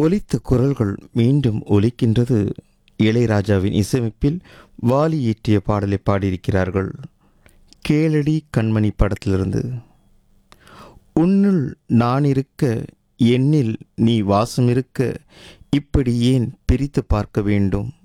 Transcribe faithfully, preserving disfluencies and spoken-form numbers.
ஒலித்த குரல்கள் மீண்டும் ஒலிக்கின்றது. இளையராஜாவின் இசையமைப்பில் வாலி இயற்றிய பாடலை பாடியிருக்கிறார்கள். கேளடி கண்மணி படத்திலிருந்து. உன்னுள் நான் இருக்க, என்னில் நீ வாசம் இருக்க, இப்படி ஏன் பிரித்து பார்க்க வேண்டும்?